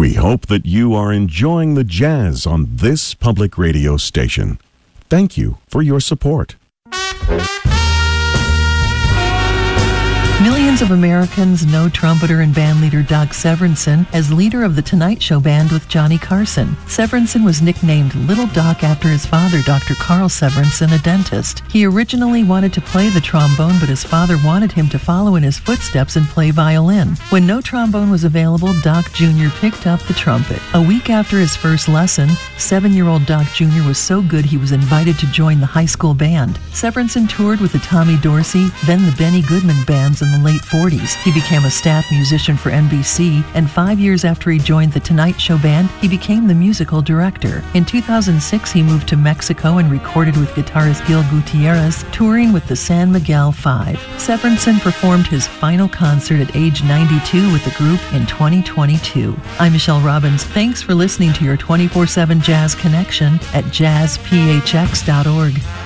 We hope that you are enjoying the jazz on this public radio station. Thank you for your support. Millions of Americans know trumpeter and bandleader Doc Severinsen as leader of the Tonight Show band with Johnny Carson. Severinsen was nicknamed Little Doc after his father, Dr. Carl Severinsen, a dentist. He originally wanted to play the trombone, but his father wanted him to follow in his footsteps and play violin. When no trombone was available, Doc Jr. picked up the trumpet. A week after his first lesson, 7-year-old Doc Jr. was so good he was invited to join the high school band. Severinsen toured with the Tommy Dorsey, then the Benny Goodman bands in the late 40s. He became a staff musician for NBC, and 5 years after he joined the Tonight Show band, he became the musical director. In 2006, he moved to Mexico and recorded with guitarist Gil Gutierrez, touring with the San Miguel Five. Severinsen performed his final concert at age 92 with the group in 2022. I'm Michelle Robbins. Thanks for listening to your 24/7 Jazz Connection at jazzphx.org.